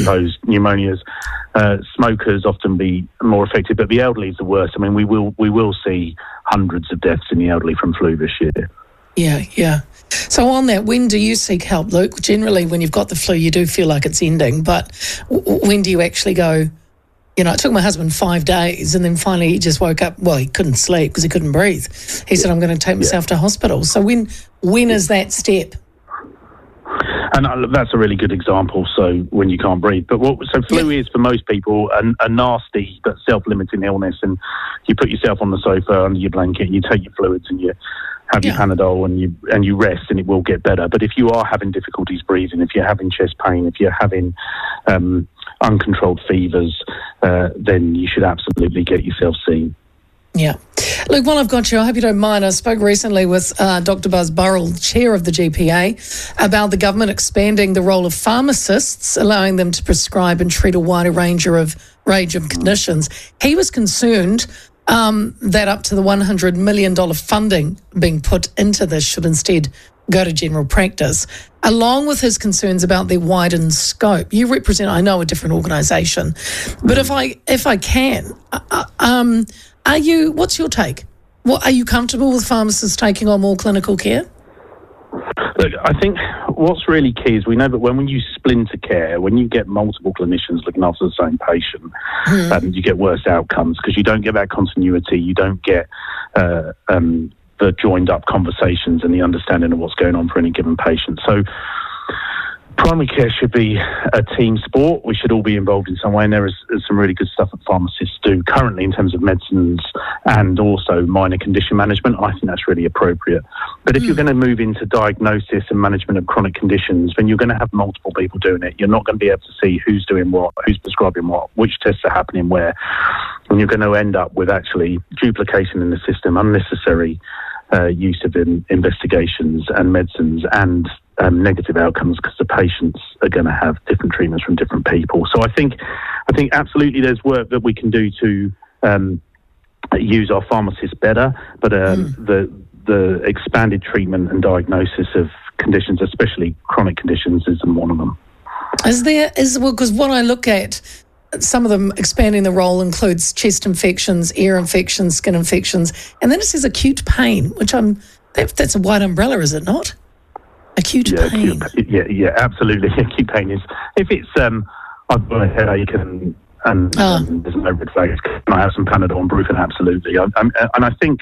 suppose, pneumonias. Smokers often be more affected, but the elderly is the worst. I mean, we will see hundreds of deaths in the elderly from flu this year. Yeah. So on that, when do you seek help, Luke? Generally, when you've got the flu, you do feel like it's ending, but when do you actually go, it took my husband 5 days and then finally he just woke up, well, he couldn't sleep because he couldn't breathe. He said, I'm going to take myself to hospital. So when is that step? And that's a really good example, so when you can't breathe. But flu is, for most people, a nasty but self-limiting illness, and you put yourself on the sofa under your blanket and you take your fluids and you have your Panadol and you rest, and it will get better. But if you are having difficulties breathing, if you're having chest pain, if you're having uncontrolled fevers, then you should absolutely get yourself seen. Yeah. Luke, while I've got you, I hope you don't mind, I spoke recently with Dr. Buzz Burrell, chair of the GPA, about the government expanding the role of pharmacists, allowing them to prescribe and treat a wider range of conditions. He was concerned that up to the $100 million funding being put into this should instead go to general practice, along with his concerns about their widened scope. You represent, I know, a different organisation, but if I can, what's your take? Are you comfortable with pharmacists taking on more clinical care? Look, I think what's really key is we know that when you splinter care, when you get multiple clinicians looking after the same patient, you get worse outcomes because you don't get that continuity, you don't get the joined-up conversations and the understanding of what's going on for any given patient. So primary care should be a team sport. We should all be involved in some way, and there is some really good stuff that pharmacists do currently in terms of medicines and also minor condition management. I think that's really appropriate. But if you're going to move into diagnosis and management of chronic conditions, then you're going to have multiple people doing it. You're not going to be able to see who's doing what, who's prescribing what, which tests are happening where, and you're going to end up with actually duplication in the system, unnecessary use of investigations and medicines, and negative outcomes because the patients are going to have different treatments from different people. So I think absolutely there's work that we can do to use our pharmacists better, but the expanded treatment and diagnosis of conditions, especially chronic conditions, isn't one of them. Because what I look at, some of them expanding the role includes chest infections, ear infections, skin infections, and then it says acute pain, which that's a wide umbrella, is it not? Acute pain. Absolutely. Acute pain is, if it's I've got a headache and there's no red flags, can I have some Panadol and Brufen? Absolutely. And I think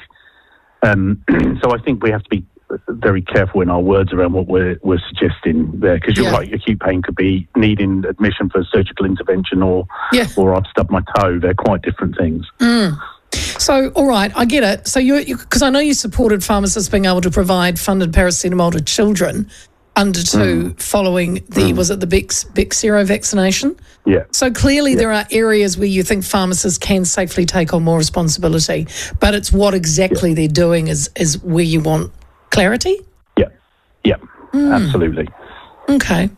so. I think we have to be very careful in our words around what we're suggesting there, because you're right, acute pain could be needing admission for surgical intervention or I've stubbed my toe. They're quite different things. So, all right, I get it. So because I know you supported pharmacists being able to provide funded paracetamol to children under 2 following the, was it the Bexsero vaccination? Yeah. So clearly there are areas where you think pharmacists can safely take on more responsibility, but it's what exactly they're doing is where you want clarity? Yeah, absolutely. Okay.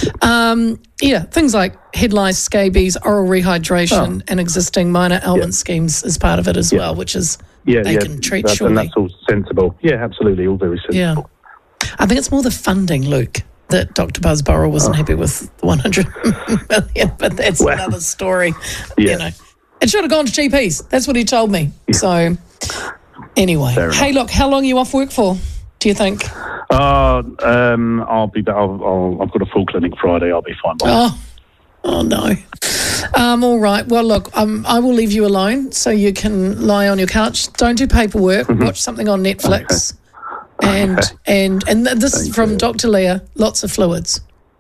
Things like head lice, scabies, oral rehydration and existing minor ailment schemes is part of it as well, which is they can treat surely. And that's all sensible. Yeah, absolutely, all very sensible. Yeah. I think it's more the funding, Luke, that Dr. Buzz Burrell wasn't happy with the 100 million, but that's another story. You know, it should have gone to GPs. That's what he told me. Yeah. So anyway, hey, look, how long are you off work for, do you think? I'll be back. I've got a full clinic Friday. I'll be fine. Oh no. All right. Well, look, I will leave you alone so you can lie on your couch. Don't do paperwork. Watch something on Netflix. Okay. And this is from Dr. Leah. Lots of fluids.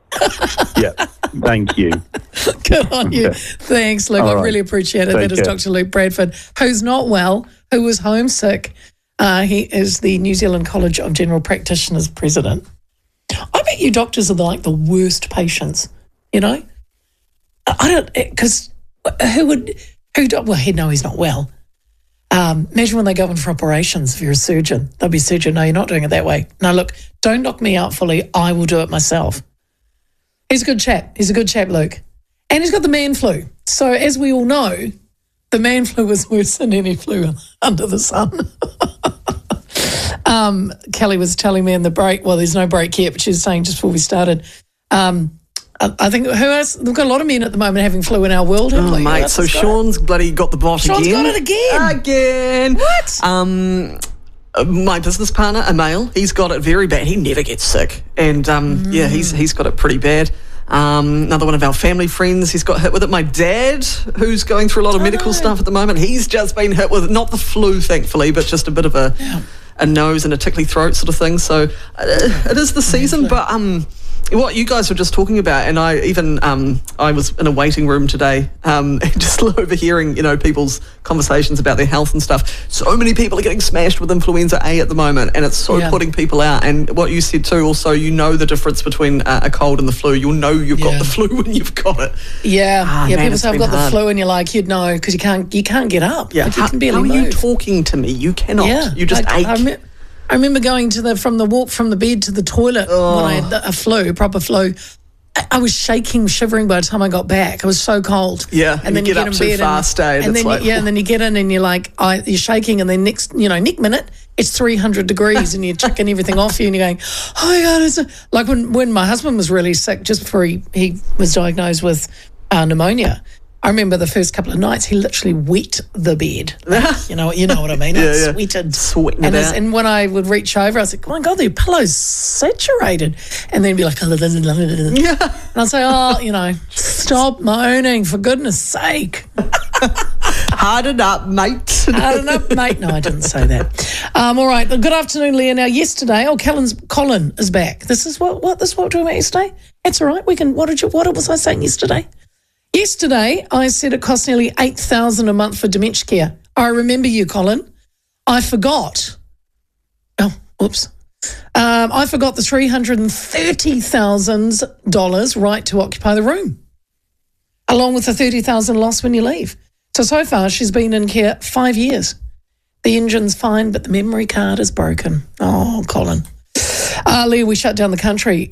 Thank you. Good on you. Thanks, Luke. I really appreciate it. That is Dr. Luke Bradford, who's not well, who was homesick. He is the New Zealand College of General Practitioners president. I bet you doctors are like the worst patients, you know? I don't, because he'd know he's not well. Imagine when they go in for operations, if you're a surgeon, they'll be surgeon, no, you're not doing it that way. No, look, don't knock me out fully. I will do it myself. He's a good chap. He's a good chap, Luke. And he's got the man flu. So as we all know, the man flu is worse than any flu under the sun. Kelly was telling me in the break, well, there's no break yet, but she was saying just before we started, I think who else? We've got a lot of men at the moment having flu in our world. Oh, mate, so Sean's bloody got the bot again. Sean's got it again. Again. What? My business partner, a male, he's got it very bad. He never gets sick. And, he's got it pretty bad. Another one of our family friends, he's got hit with it. My dad, who's going through a lot of medical stuff at the moment, he's just been hit with, not the flu, thankfully, but just a bit of a nose and a tickly throat sort of thing. So it is the season, but what you guys were just talking about, and I was in a waiting room today, just overhearing, people's conversations about their health and stuff. So many people are getting smashed with influenza A at the moment, and it's so putting people out. And what you said too, also, the difference between a cold and the flu. You'll know you've got the flu when you've got it. Yeah, people say I've got the flu, and you're like, you'd know because you can't get up. Yeah, like, you can barely move. How are you talking to me? You cannot. Yeah, you just ache. I remember going from the bed to the toilet when I had a proper flu. I was shaking, shivering by the time I got back. I was so cold. Yeah, and then you get up too fast, and then you get in and you're like, you're shaking, and then next minute it's 300 degrees and you're chucking everything off you and you're going, oh my God, it's like when my husband was really sick just before he was diagnosed with pneumonia. I remember the first couple of nights he literally wet the bed. Like, you know what I mean? Sweating it out. And when I would reach over, I was like, oh my God, the pillow's saturated. And then he'd be like, and I'd say, stop moaning, for goodness sake. Harden up, mate. Harden up, mate. No, I didn't say that. All right. Good afternoon, Leah. Now, yesterday, Colin is back. This is what we're talking about yesterday. That's all right. What was I saying yesterday? Yesterday, I said it costs nearly $8,000 a month for dementia care. I remember you, Colin. I forgot. Oh, oops. I forgot the $330,000 right to occupy the room, along with the $30,000 loss when you leave. So far, she's been in care 5 years. The engine's fine, but the memory card is broken. Oh, Colin. Leah, we shut down the country